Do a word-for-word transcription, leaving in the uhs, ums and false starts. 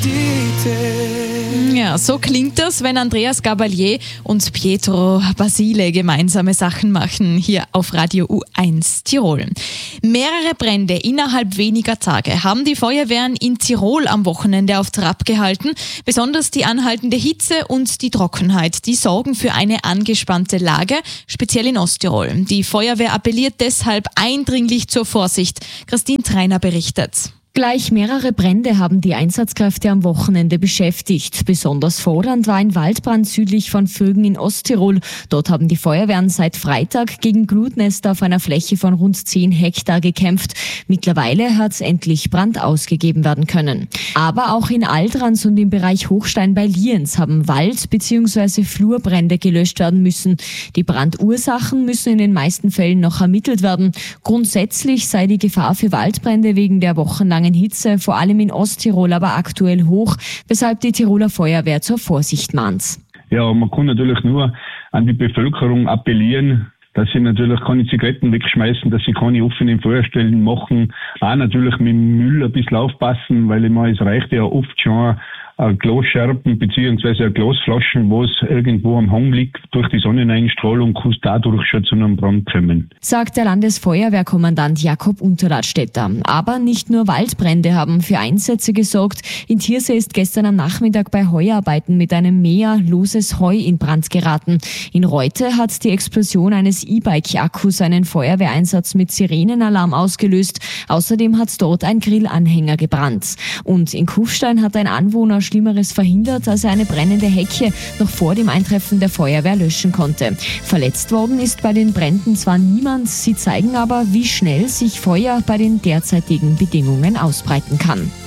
Ja, so klingt das, wenn Andreas Gabalier und Pietro Basile gemeinsame Sachen machen, hier auf Radio U eins Tirol. Mehrere Brände innerhalb weniger Tage haben die Feuerwehren in Tirol am Wochenende auf Trab gehalten. Besonders die anhaltende Hitze und die Trockenheit, die sorgen für eine angespannte Lage, speziell in Osttirol. Die Feuerwehr appelliert deshalb eindringlich zur Vorsicht. Christine Treiner berichtet. Gleich mehrere Brände haben die Einsatzkräfte am Wochenende beschäftigt. Besonders fordernd war ein Waldbrand südlich von Vögen in Osttirol. Dort haben die Feuerwehren seit Freitag gegen Glutnester auf einer Fläche von rund zehn Hektar gekämpft. Mittlerweile hat endlich Brand ausgegeben werden können. Aber auch in Aldrans und im Bereich Hochstein bei Lienz haben Wald- bzw. Flurbrände gelöscht werden müssen. Die Brandursachen müssen in den meisten Fällen noch ermittelt werden. Grundsätzlich sei die Gefahr für Waldbrände wegen der wochenlangen Hitze, vor allem in Osttirol, aber aktuell hoch, weshalb die Tiroler Feuerwehr zur Vorsicht mahnt. Ja, man kann natürlich nur an die Bevölkerung appellieren, dass sie natürlich keine Zigaretten wegschmeißen, dass sie keine offenen Feuerstellen machen. Auch natürlich mit dem Müll ein bisschen aufpassen, weil ich meine, es reicht ja oft schon ein Glasscherben bzw. Glasflaschen, was irgendwo am Hang liegt, durch die Sonneneinstrahlung kann es dadurch schon zu einem Brand kommen. Sagt der Landesfeuerwehrkommandant Jakob Unterladstätter. Aber nicht nur Waldbrände haben für Einsätze gesorgt. In Thiersee ist gestern am Nachmittag bei Heuarbeiten mit einem Mäher loses Heu in Brand geraten. In Reute hat die Explosion eines E-Bike-Akkus einen Feuerwehreinsatz mit Sirenenalarm ausgelöst. Außerdem hat dort ein Grillanhänger gebrannt. Und in Kufstein hat ein Anwohner Schlimmeres verhindert, als er eine brennende Hecke noch vor dem Eintreffen der Feuerwehr löschen konnte. Verletzt worden ist bei den Bränden zwar niemand, sie zeigen aber, wie schnell sich Feuer bei den derzeitigen Bedingungen ausbreiten kann.